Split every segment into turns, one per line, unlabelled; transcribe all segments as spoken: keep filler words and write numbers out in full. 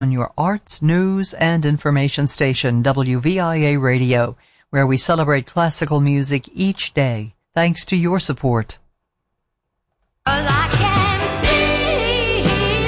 on your arts, news, and information station, W V I A Radio, where we celebrate classical music each day, thanks to your support.
I can see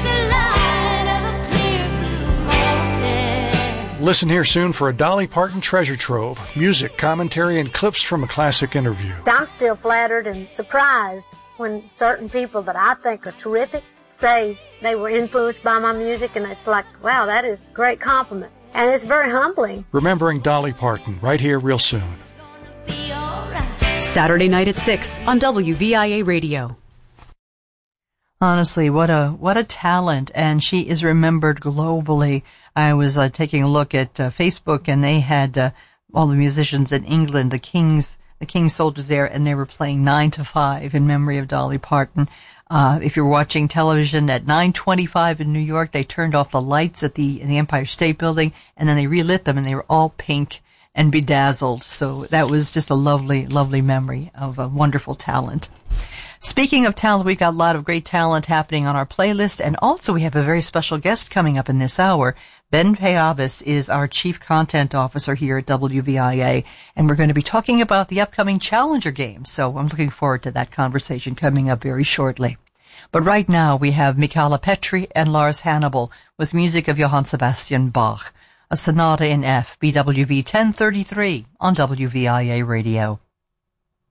the light of a clear blue morning.
Listen here soon for a Dolly Parton treasure trove, music, commentary, and clips from a classic interview.
I'm still flattered and surprised when certain people that I think are terrific say they were influenced by my music, and it's like, wow, that is a great compliment. And it's very humbling.
Remembering Dolly Parton, right here real soon.
Saturday night at six on W V I A Radio.
Honestly, what a what a talent, and she is remembered globally. I was uh, taking a look at uh, Facebook, and they had uh, all the musicians in England, the King's the King's Soldiers there, and they were playing nine to five in memory of Dolly Parton. Uh, if you're watching television at nine twenty-five in New York, they turned off the lights at the in the Empire State Building, and then they relit them, and they were all pink and bedazzled. So that was just a lovely, lovely memory of a wonderful talent. Speaking of talent, we got a lot of great talent happening on our playlist, and also we have a very special guest coming up in this hour. Ben Payavis is our Chief Content Officer here at W V I A, and we're going to be talking about the upcoming Challenger Games. So I'm looking forward to that conversation coming up very shortly. But right now we have Michala Petri and Lars Hannibal with music of Johann Sebastian Bach, a sonata in F, B W V ten thirty-three on W V I A Radio.